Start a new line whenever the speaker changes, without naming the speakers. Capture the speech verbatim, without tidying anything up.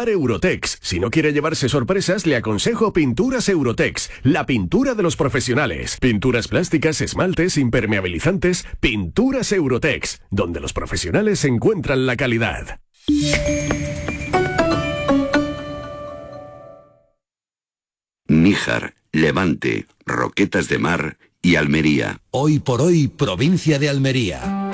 Mar Eurotex. Si no quiere llevarse sorpresas, le aconsejo Pinturas Eurotex, la pintura de los profesionales. Pinturas plásticas, esmaltes, impermeabilizantes. Pinturas Eurotex, donde los profesionales encuentran la calidad.
Níjar, Levante, Roquetas de Mar y Almería.
Hoy por hoy, provincia de Almería.